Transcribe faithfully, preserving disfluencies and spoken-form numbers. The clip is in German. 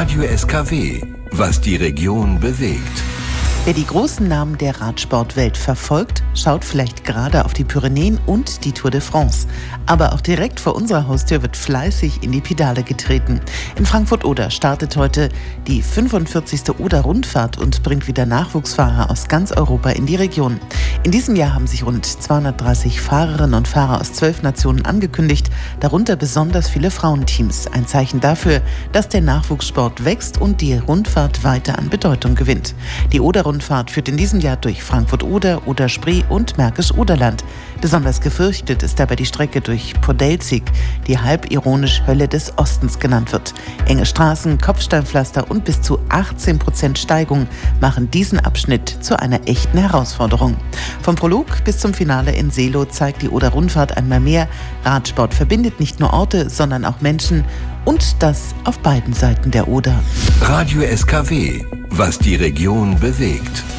Radio S K W, was die Region bewegt. Wer die großen Namen der Radsportwelt verfolgt, schaut vielleicht gerade auf die Pyrenäen und die Tour de France. Aber auch direkt vor unserer Haustür wird fleißig in die Pedale getreten. In Frankfurt-Oder startet heute die fünfundvierzigste Oder-Rundfahrt und bringt wieder Nachwuchsfahrer aus ganz Europa in die Region. In diesem Jahr haben sich rund zweihundertdreißig Fahrerinnen und Fahrer aus zwölf Nationen angekündigt, darunter besonders viele Frauenteams. Ein Zeichen dafür, dass der Nachwuchssport wächst und die Rundfahrt weiter an Bedeutung gewinnt. Die Oder-Rundfahrt führt in diesem Jahr durch Frankfurt-Oder, Oder-Spree und Märkisch-Oderland. Besonders gefürchtet ist dabei die Strecke durch Podelzig, die halb ironisch Hölle des Ostens genannt wird. Enge Straßen, Kopfsteinpflaster und bis zu achtzehn Prozent Steigung machen diesen Abschnitt zu einer echten Herausforderung. Vom Prolog bis zum Finale in Seelow zeigt die Oder-Rundfahrt einmal mehr, Radsport verbindet nicht nur Orte, sondern auch Menschen, und das auf beiden Seiten der Oder. Radio S K W, was die Region bewegt.